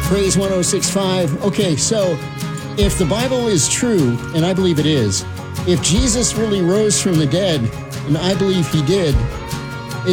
Praise 1065. Okay, so if the Bible is true, and I believe it is, if Jesus really rose from the dead, and I believe he did,